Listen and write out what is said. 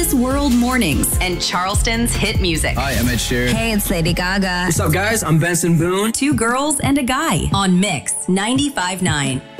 This World Mornings and Charleston's hit music. Hi, I'm Ed Sheeran. Hey, it's Lady Gaga. What's up, guys? I'm Benson Boone. Two girls and a guy on Mix 95.9.